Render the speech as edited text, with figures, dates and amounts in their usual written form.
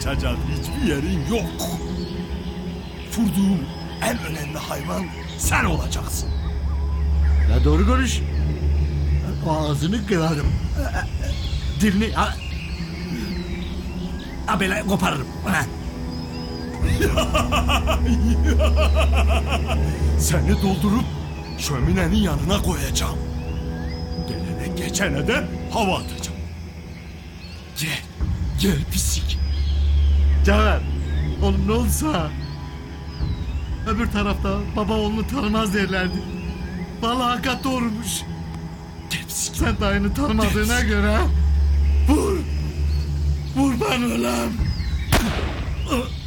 kaçacak hiçbir yerin yok. Vurduğum en önemli hayvan sen olacaksın. Ya doğru konuş. Ağzını kırarım. Dilini... Ha böyle koparırım. Ha. Seni doldurup şöminenin yanına koyacağım. Gelene geçene de hava atacağım. Gel, gel pislik. Caner, oğlum ne olsa... Öbür tarafta baba oğlunu tanımaz derlerdi. Vallahi hakikat doğrumuş. Gel pislik. Sen dayını tanımadığına göre... Vur! Vur bana ulan!